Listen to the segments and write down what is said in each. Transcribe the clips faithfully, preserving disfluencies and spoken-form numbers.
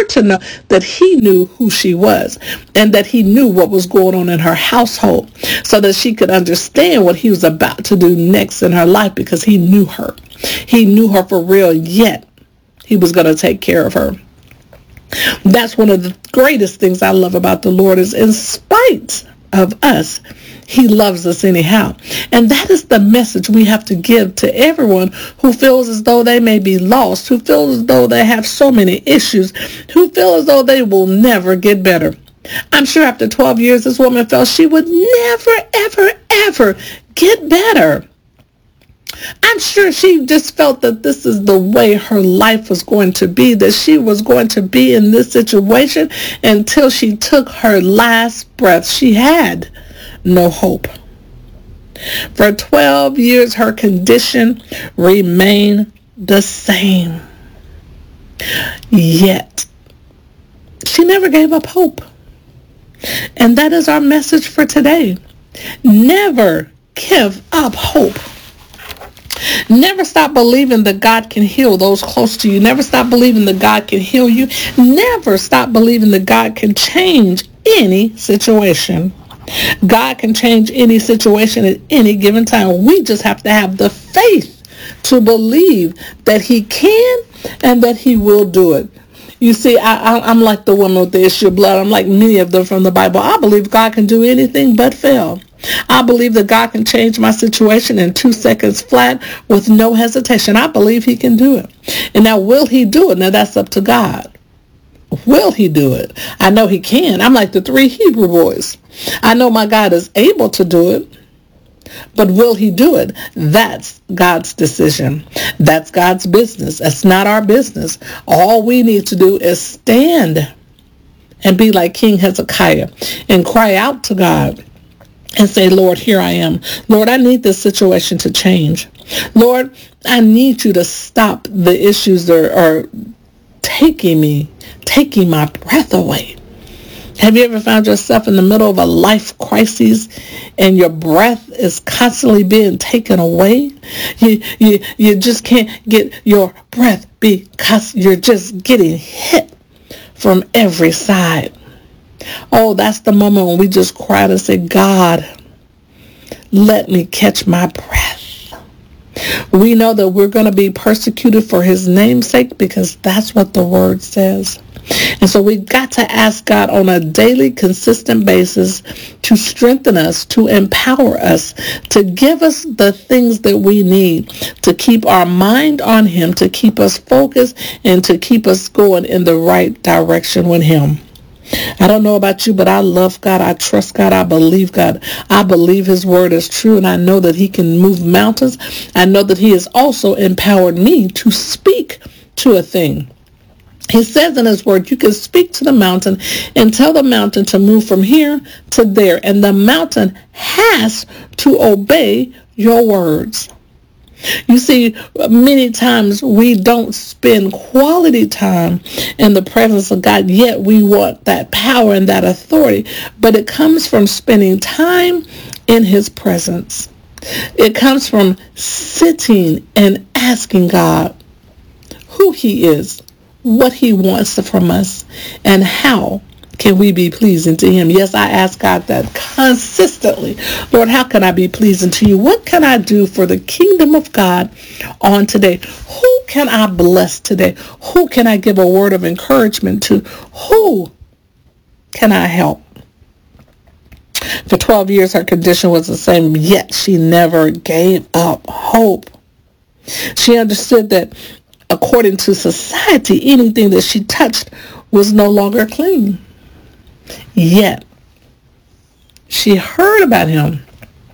her to know that he knew who she was and that he knew what was going on in her household so that she could understand what he was about to do next in her life, because he knew her. He knew her for real, yet he was going to take care of her. That's one of the greatest things I love about the Lord, is in spite of us, he loves us anyhow. And that is the message we have to give to everyone who feels as though they may be lost, who feels as though they have so many issues, who feel as though they will never get better. I'm sure after twelve years, this woman felt she would never, ever, ever get better. I'm sure she just felt that this is the way her life was going to be, that she was going to be in this situation until she took her last breath. She had no hope. For twelve years, her condition remained the same. Yet, she never gave up hope. And that is our message for today. Never give up hope. Never stop believing that God can heal those close to you. Never stop believing that God can heal you. Never stop believing that God can change any situation. God can change any situation at any given time. We just have to have the faith to believe that he can and that he will do it. You see, I, I, I'm like the woman with the issue of blood. I'm like many of them from the Bible. I believe God can do anything but fail. I believe that God can change my situation in two seconds flat with no hesitation. I believe he can do it. And now, will he do it? Now, that's up to God. Will he do it? I know he can. I'm like the three Hebrew boys. I know my God is able to do it. But will he do it? That's God's decision. That's God's business. That's not our business. All we need to do is stand and be like King Hezekiah and cry out to God and say, Lord, here I am. Lord, I need this situation to change. Lord, I need you to stop the issues that are taking me, taking my breath away. Have you ever found yourself in the middle of a life crisis and your breath is constantly being taken away? You, you, you just can't get your breath because you're just getting hit from every side. Oh, that's the moment when we just cry and say, God, let me catch my breath. We know that we're going to be persecuted for his name's sake because that's what the word says. And so we've got to ask God on a daily, consistent basis to strengthen us, to empower us, to give us the things that we need to keep our mind on him, to keep us focused, and to keep us going in the right direction with him. I don't know about you, but I love God. I trust God. I believe God. I believe his word is true, and I know that he can move mountains. I know that he has also empowered me to speak to a thing. He says in his word, you can speak to the mountain and tell the mountain to move from here to there. And the mountain has to obey your words. You see, many times we don't spend quality time in the presence of God, yet we want that power and that authority. But it comes from spending time in his presence. It comes from sitting and asking God who he is, what he wants from us, and how can we be pleasing to him. Yes, I ask God that consistently. Lord, how can I be pleasing to you? What can I do for the kingdom of God on today? Who can I bless today? Who can I give a word of encouragement to? Who can I help? For twelve years, her condition was the same, yet she never gave up hope. She understood that according to society, anything that she touched was no longer clean. Yet, she heard about him.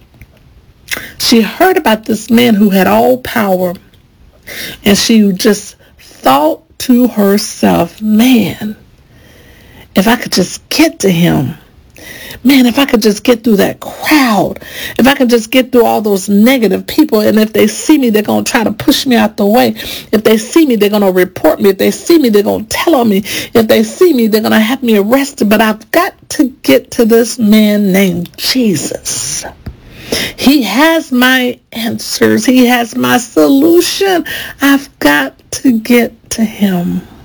She heard about this man who had all power. And she just thought to herself, man, if I could just get to him. Man, if I could just get through that crowd, if I could just get through all those negative people, and if they see me, they're going to try to push me out the way. If they see me, they're going to report me. If they see me, they're going to tell on me. If they see me, they're going to have me arrested. But I've got to get to this man named Jesus. He has my answers. He has my solution. I've got to get to him.